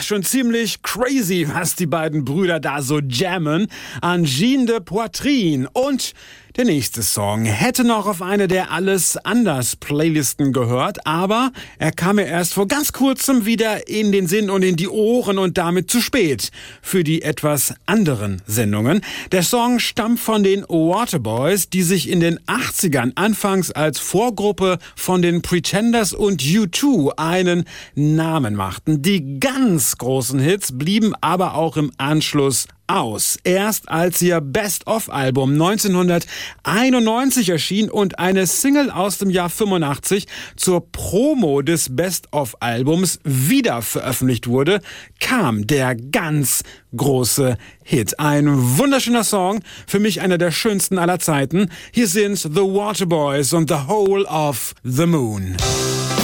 schon ziemlich crazy, was die beiden Brüder da so jammen. Angine de Poitrine. Und der nächste Song hätte noch auf eine der Alles anders Playlisten gehört, aber er kam mir erst vor ganz kurzem wieder in den Sinn und in die Ohren und damit zu spät für die etwas anderen Sendungen. Der Song stammt von den Waterboys, die sich in den 80ern anfangs als Vorgruppe von den Pretenders und U2 einen Namen machten. Die ganz großen Hits blieben aber auch im Anschluss aus. Erst als ihr Best-of-Album 1991 erschien und eine Single aus dem Jahr 85 zur Promo des Best-of-Albums wieder veröffentlicht wurde, kam der ganz große Hit. Ein wunderschöner Song, für mich einer der schönsten aller Zeiten. Hier sind The Waterboys und The Whole of the Moon.